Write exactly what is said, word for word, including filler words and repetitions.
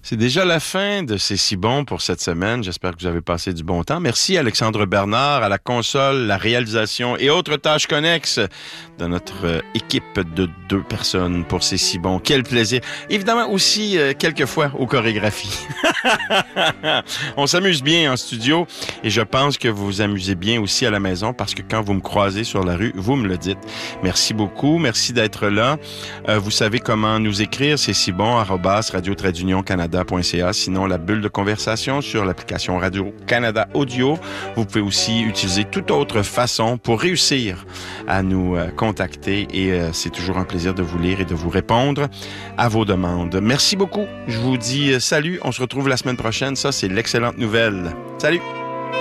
C'est déjà la fin de C'est si bon pour cette semaine. J'espère que vous avez passé du bon temps. Merci Alexandre Bernard à la console, la réalisation et autres tâches connexes de notre euh, équipe de deux personnes pour C'est si bon. Quel plaisir. Évidemment aussi, euh, quelquefois, aux chorégraphies. On s'amuse bien en studio et je pense que vous vous amusez bien aussi à la maison parce que quand vous me croisez sur la rue, vous me le dites. Merci beaucoup. Merci d'être là. Euh, vous savez comment nous écrire. C'est si bon, arrobas, radio-union canada point c a. Sinon, la bulle de conversation sur l'application Radio-Canada Audio. Vous pouvez aussi utiliser toute autre façon pour réussir à nous euh, contacter et euh, c'est toujours un plaisir de vous lire et de vous répondre à vos demandes. Merci beaucoup. Je vous dis euh, salut. On se retrouve la semaine prochaine. Ça, c'est l'excellente nouvelle. Salut!